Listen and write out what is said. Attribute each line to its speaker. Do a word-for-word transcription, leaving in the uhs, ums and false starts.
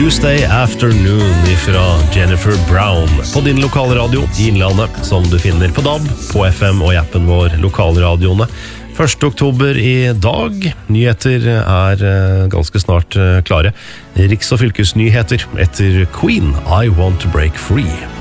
Speaker 1: Tuesday Afternoon fra Jennifer Brown på din lokalradio i Innlandet, som du finner på D A B, på F M og i appen vår Lokalradioene. første oktober i dag. Nyheter er ganske snart klare. Riks- og fylkesnyheter etter Queen, I Want to Break Free.